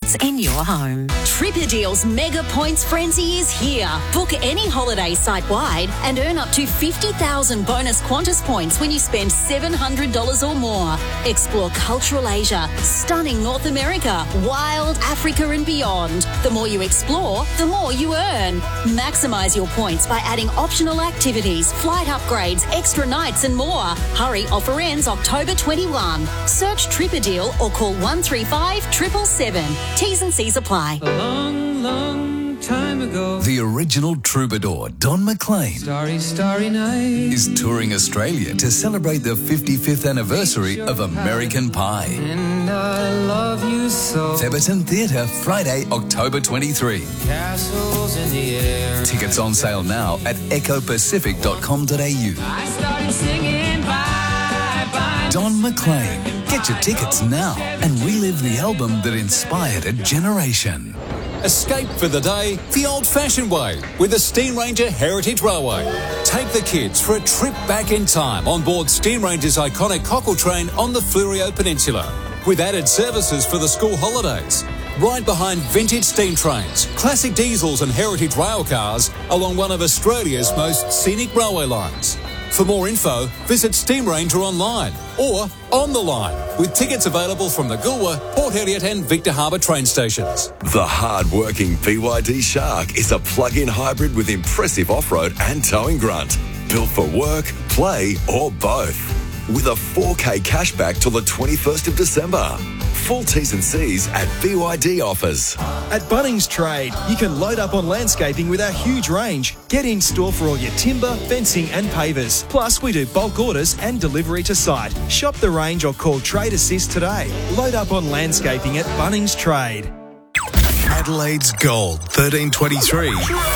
points in your home. Tripadeal's Mega Points Frenzy is here. Book any holiday site-wide and earn up to 50,000 bonus Qantas points when you spend $700 or more. Explore cultural Asia, stunning North America, wild Africa and beyond. The more you explore, the more you earn. Maximise your points by adding optional activities, flight upgrades, extra nights and more. Hurry, offer ends October 21. Search Tripadeal or call 135 777. T's and C's apply. A long, long time ago, The original troubadour, Don McLean, starry, starry night. is touring Australia to celebrate the 55th anniversary of American Pie. And I love you so. Theberton Theatre, Friday, October 23. Castles in the air. Tickets on sale now at ecopacific.com.au. I started singing bye, bye. Don McLean. Get your tickets now and relive the album that inspired a generation. Escape for the day the old-fashioned way with the Steam Ranger Heritage Railway. Take the kids for a trip back in time on board Steam Ranger's iconic cockle train on the Fleurieu Peninsula, with added services for the school holidays. Ride behind vintage steam trains, classic diesels and heritage rail cars along one of Australia's most scenic railway lines. For more info, visit Steam Ranger online or on the line, with tickets available from the Goolwa, Port Elliot and Victor Harbour train stations. The hard-working BYD Shark is a plug-in hybrid with impressive off-road and towing grunt. Built for work, play or both. With a 4K cashback till the 21st of December. Full T's and C's at BYD offers. At Bunnings Trade, you can load up on landscaping with our huge range. Get in store for all your timber, fencing and pavers. Plus, we do bulk orders and delivery to site. Shop the range or call Trade Assist today. Load up on landscaping at Bunnings Trade. Adelaide's Gold, 1323.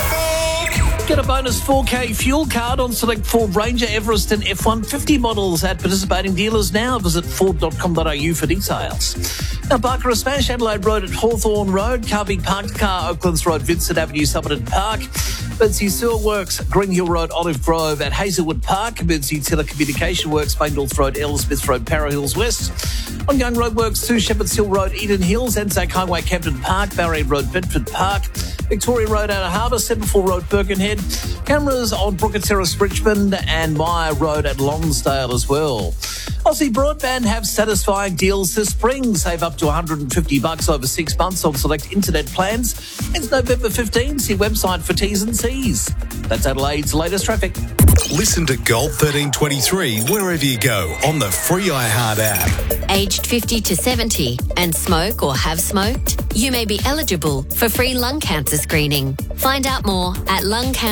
Get a bonus 4K fuel card on select Ford Ranger, Everest and F-150 models at participating dealers now. Visit Ford.com.au for details. Now, Barker Smash, Adelaide Road at Hawthorne Road, Carving Parked Car, Oaklands Road, Vincent Avenue, Somerton Park, Bidsey Sewer Works, Green Hill Road, Olive Grove at Hazelwood Park, Bidsey Telecommunication Works, Bainville Road, Ellsmith Road, Para Hills West, ongoing roadworks to Shepherds Hill Road, Eden Hills, Anzac Highway, Camden Park, Barry Road, Bedford Park, Victoria Road, Outer Harbour, 74 Road, Birkenhead, cameras on Brooker Terrace, Richmond, and Myer Road at Lonsdale as well. Aussie Broadband have satisfying deals this spring. Save up to $150 over 6 months on select internet plans. It's November 15. See website for T's and C's. That's Adelaide's latest traffic. Listen to Gold 1323 wherever you go on the free iHeart app. Aged 50 to 70 and smoke or have smoked? You may be eligible for free lung cancer screening. Find out more at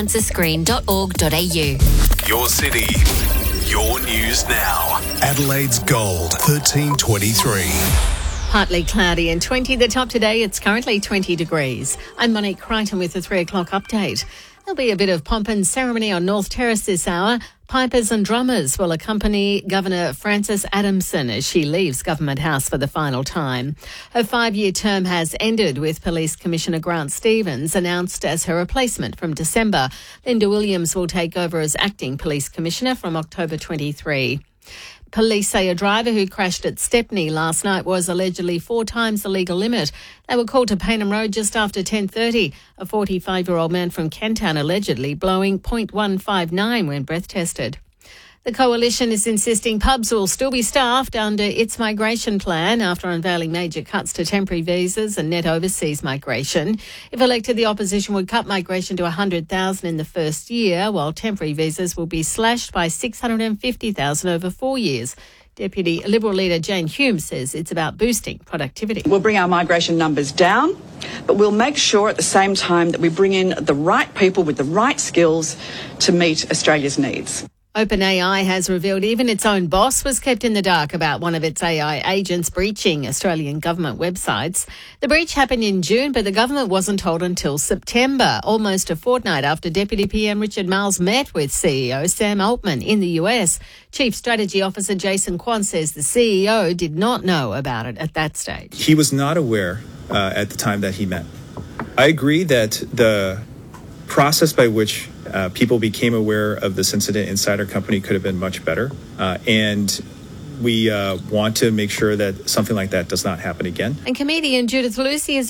lungcancerscreen.org.au. Your city, your news now. Adelaide's Gold, 1323. Partly cloudy and 20. The top today, it's currently 20 degrees. I'm Monique Crichton with the 3 o'clock update. There'll be a bit of pomp and ceremony on North Terrace this hour. Pipers and drummers will accompany Governor Frances Adamson as she leaves Government House for the final time. Her 5-year term has ended with Police Commissioner Grant Stevens announced as her replacement from December. Linda Williams will take over as Acting Police Commissioner from October 23. Police say a driver who crashed at Stepney last night was allegedly 4 times the legal limit. They were called to Paynham Road just after 10:30. A 45-year-old man from Kentown allegedly blowing .159 when breath tested. The Coalition is insisting pubs will still be staffed under its migration plan after unveiling major cuts to temporary visas and net overseas migration. If elected, the opposition would cut migration to 100,000 in the first year, while temporary visas will be slashed by 650,000 over 4 years. Deputy Liberal leader Jane Hume says it's about boosting productivity. We'll bring our migration numbers down, but we'll make sure at the same time that we bring in the right people with the right skills to meet Australia's needs. OpenAI has revealed even its own boss was kept in the dark about one of its AI agents breaching Australian government websites. The breach happened in June, but the government wasn't told until September, almost a fortnight after Deputy PM Richard Marles met with CEO Sam Altman in the US. Chief Strategy Officer Jason Kwan says the CEO did not know about it at that stage. He was not aware at the time that he met. I agree that the process by which people became aware of this incident inside our company could have been much better. And we want to make sure that something like that does not happen again. And comedian Judith Lucy is